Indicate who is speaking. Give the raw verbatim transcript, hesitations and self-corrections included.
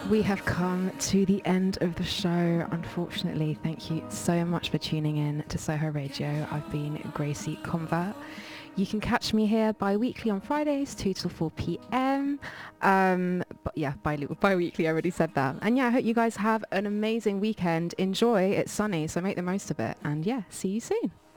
Speaker 1: We have come to the end of the show, unfortunately. Thank you so much for tuning in to Soho Radio. I've been Gracie Convert. You can catch me here bi-weekly on Fridays, two till four p.m. Um, but yeah, bi- bi-weekly, I already said that. And yeah, I hope you guys have an amazing weekend. Enjoy. It's sunny, so make the most of it. And yeah, see you soon.